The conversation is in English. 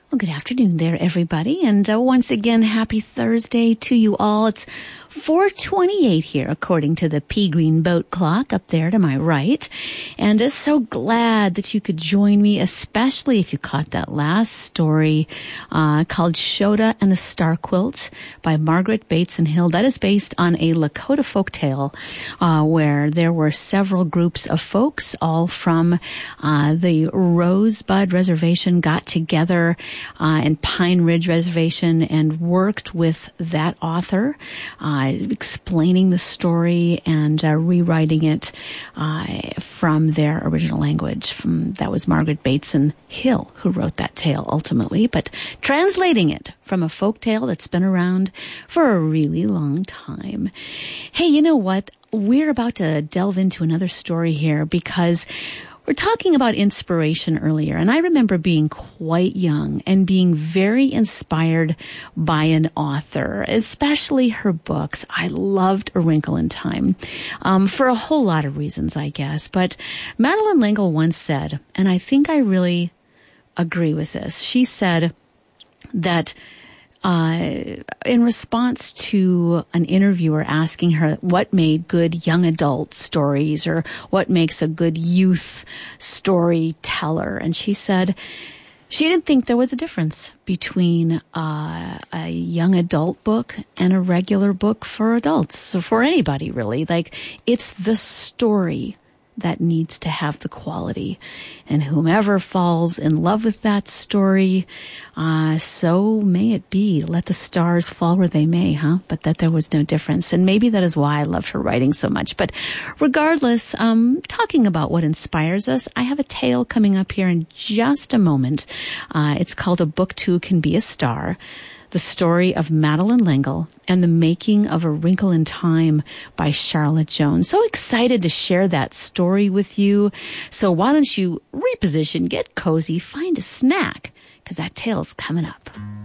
Well, good afternoon there, everybody. And once again, happy Thursday to you all. It's 4:28 here, according to the Pea Green Boat clock up there to my right. And so glad that you could join me, especially if you caught that last story called Shota and the Star Quilt by Margaret Bateson Hill. That is based on a Lakota folktale where there were several groups of folks, all from the Rosebud Reservation, got together and Pine Ridge Reservation and worked with that author, explaining the story and rewriting it from their original language. That was Margaret Bateson Hill who wrote that tale ultimately, but translating it from a folk tale that's been around for a really long time. Hey, you know what? We're about to delve into another story here because we're talking about inspiration earlier, and I remember being quite young and being very inspired by an author, especially her books. I loved A Wrinkle in Time for a whole lot of reasons, I guess. But Madeleine L'Engle once said, and I think I really agree with this, she said that in response to an interviewer asking her what made good young adult stories or what makes a good youth storyteller, and she said she didn't think there was a difference between a young adult book and a regular book for adults, so for anybody really. Like, it's the story that needs to have the quality, and whomever falls in love with that story, so may it be. Let the stars fall where they may, huh? But that there was no difference, and maybe that is why I loved her writing so much. But regardless, talking about what inspires us, I have a tale coming up here in just a moment. It's called A Book Too Can Be a Star. The story of Madeleine L'Engle and the making of A Wrinkle in Time by Charlotte Jones. So excited to share that story with you. So why don't you reposition, get cozy, find a snack, because that tale's coming up.